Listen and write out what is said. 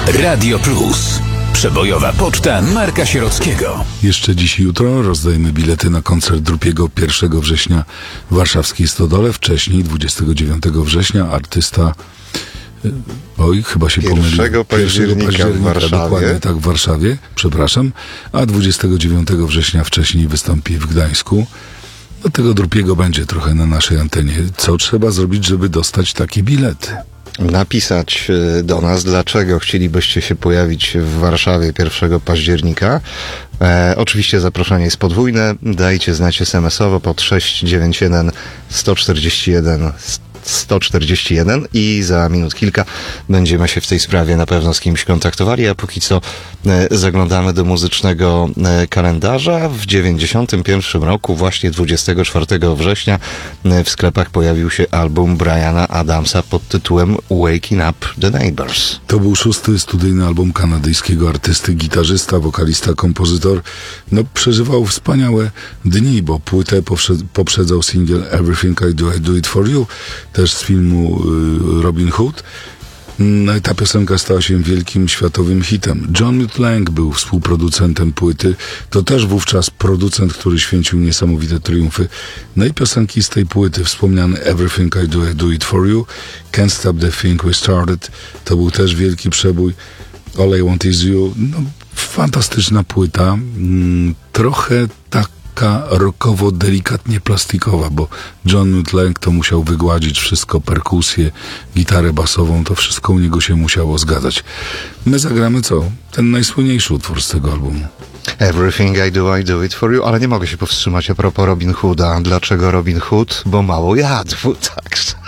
Radio Plus. Przebojowa poczta Marka Sierockiego. Jeszcze dziś i jutro rozdajemy bilety na koncert Drupiego 1 września w warszawskiej Stodole. Wcześniej, 29 września, artysta... Oj, chyba się pomyliłem. 1 października w Warszawie. Dokładnie tak, w Warszawie, przepraszam. A 29 września wcześniej wystąpi w Gdańsku. Do tego Drupiego będzie trochę na naszej antenie. Co trzeba zrobić, żeby dostać takie bilety? Napisać do nas, dlaczego chcielibyście się pojawić w Warszawie 1 października. Oczywiście zaproszenie jest podwójne. Dajcie znać SMS-owo pod 691 141 141 i za minut kilka będziemy się w tej sprawie na pewno z kimś kontaktowali, a póki co zaglądamy do muzycznego kalendarza. W 91 roku, właśnie 24 września w sklepach pojawił się album Briana Adamsa pod tytułem Waking Up the Neighbors. To był 6. studyjny album kanadyjskiego artysty, gitarzysta, wokalista, kompozytor. No, przeżywał wspaniałe dni, bo płytę poprzedzał singiel Everything I Do It For You, też z filmu Robin Hood. No i ta piosenka stała się wielkim światowym hitem. John Mutt Lange był współproducentem płyty. To też wówczas producent, który święcił niesamowite triumfy. No i piosenki z tej płyty, wspomniany Everything I Do It For You, Can't Stop The Thing We Started, to był też wielki przebój. All I Want Is You. No, fantastyczna płyta. Trochę taka rockowo, delikatnie plastikowa, bo John Mutt Lange to musiał wygładzić wszystko, perkusję, gitarę basową, to wszystko u niego się musiało zgadzać. My zagramy co? Ten najsłynniejszy utwór z tego albumu. Everything I Do It For You, ale nie mogę się powstrzymać a propos Robin Hooda. Dlaczego Robin Hood? Bo mało jadł, także...